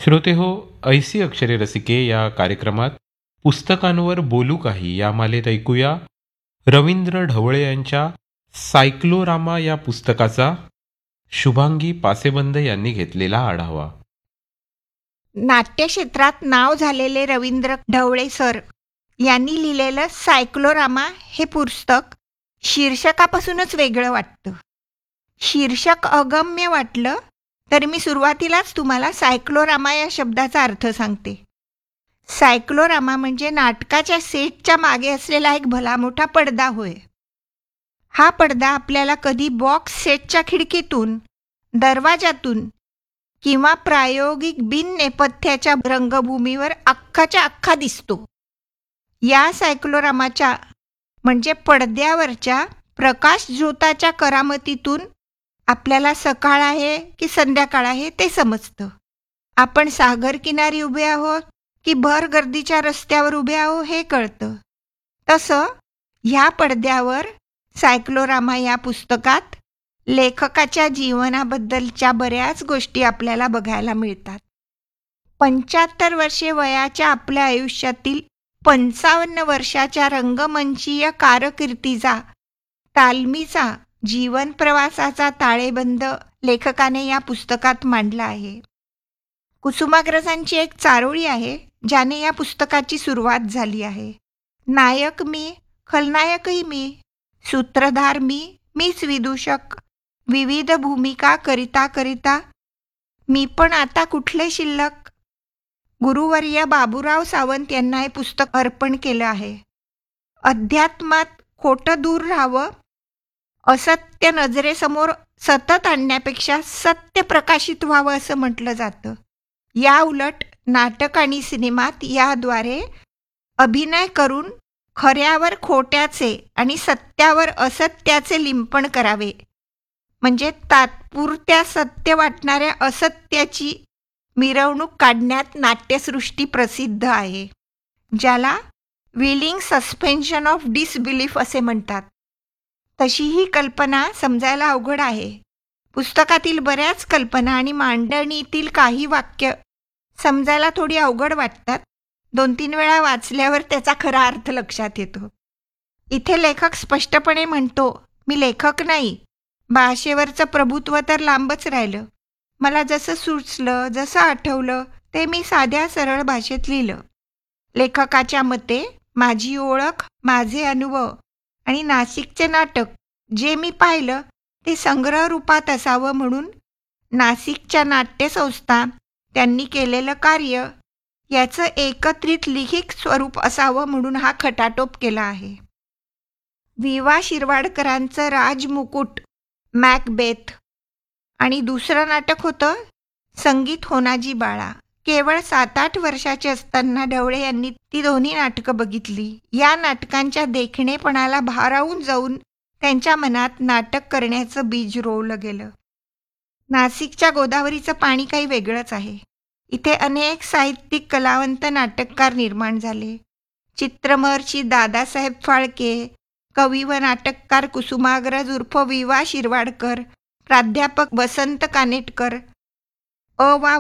श्रोते हो, ऐसी अक्षरे रसिके या कार्यक्रमात पुस्तकांवर बोलू काही या मालेत ऐकूया रवींद्र ढवळे यांच्या सायक्लोरामा या पुस्तकाचा शुभांगी पासेबंद यांनी घेतलेला आढावा. नाट्यक्षेत्रात नाव झालेले रवींद्र ढवळे सर यांनी लिहिलेलं सायक्लोरामा हे पुस्तक शीर्षकापासूनच वेगळं वाटतं. शीर्षक अगम्य वाटलं तर मी सुरुवातीलाच तुम्हाला सायक्लोरामा या शब्दाचा अर्थ सांगते. सायक्लोरामा म्हणजे नाटकाच्या सेटच्या मागे असलेला एक भला मोठा पडदा होय. हा पडदा आपल्याला कधी बॉक्स सेटच्या खिडकीतून, दरवाजातून किंवा प्रायोगिक बिन नेपथ्याच्या रंगभूमीवर अख्खाच्या अख्खा दिसतो. या सायक्लोरामाच्या म्हणजे पडद्यावरच्या प्रकाश झोताच्या करामतीतून आपल्याला सकाळ आहे की संध्याकाळ आहे ते समजतं. आपण सागर किनारी उभे आहोत की भर गर्दीच्या रस्त्यावर उभे आहोत हे कळतं. तसं ह्या पडद्यावर सायक्लोरामा या पुस्तकात लेखकाच्या जीवनाबद्दलच्या बऱ्याच गोष्टी आपल्याला बघायला मिळतात. 75 वर्षे वयाच्या आपल्या आयुष्यातील 55 वर्षाच्या रंगमंचीय कारकिर्दीचा, तालमीचा, जीवन प्रवासाचा ताळेबंद लेखकाने या पुस्तकात मांडला आहे. कुसुमाग्रजांची एक चारोळी आहे ज्याने या पुस्तकाची सुरुवात झाली आहे. नायक मी, खलनायकही मी, सूत्रधार मीच विदूषक, विविध भूमिका करिता करिता मी पण आता कुठले शिल्लक. गुरुवर्य बाबूराव सावंत यांना हे पुस्तक अर्पण केलं आहे. अध्यात्मात खोटं दूर राहावं, असत्य नजरेसमोर सतत आणण्यापेक्षा सत्य प्रकाशित व्हावं असं म्हटलं जातं. या उलट नाटक आणि सिनेमात याद्वारे अभिनय करून खऱ्यावर खोट्याचे आणि सत्यावर असत्याचे लिंपण करावे, म्हणजे तात्पुरत्या सत्य वाटणाऱ्या असत्याची मिरवणूक काढण्यात नाट्यसृष्टी प्रसिद्ध आहे, ज्याला विलिंग सस्पेन्शन ऑफ डिसबिलीफ असे म्हणतात. तशी ही कल्पना समजायला अवघड आहे. पुस्तकातील बऱ्याच कल्पना आणि मांडणीतील काही वाक्य समजायला थोडी अवघड वाटतात. 2-3 वेळा वाचल्यावर त्याचा खरा अर्थ लक्षात येतो. इथे लेखक स्पष्टपणे म्हणतो, मी लेखक नाही, भाषेवरचं प्रभुत्व तर लांबच राहिलं. मला जसं सुचलं, जसं आठवलं ते मी साध्या सरळ भाषेत लिहिलं. लेखकाच्या मते माझी ओळख, माझे अनुभव आणि नाशिकचे नाटक जे मी पाहिलं ते संग्रह रूपात असावं म्हणून नाशिकच्या नाट्यसंस्था, त्यांनी केलेलं कार्य याचं एकत्रित लिखित स्वरूप असावं म्हणून हा खटाटोप केला आहे. वि.वा. शिरवाडकरांचं राजमुकुट, मॅकबेथ आणि दुसरं नाटक होतं संगीत होनाजी बाळा. केवळ 7-8 वर्षाचे असताना ढवळे यांनी ती दोन्ही नाटकं बघितली. या नाटकांच्या देखणेपणाला भारावून जाऊन त्यांच्या मनात नाटक करण्याचं बीज रोवलं गेलं. नाशिकच्या गोदावरीचं पाणी काही वेगळंच आहे. इथे अनेक साहित्यिक, कलावंत, नाटककार निर्माण झाले. चित्रमहर्षी दादासाहेब फाळके, कवी व नाटककार कुसुमाग्रज उर्फ वि.वा. शिरवाडकर, प्राध्यापक वसंत कानेटकर, अ.वा.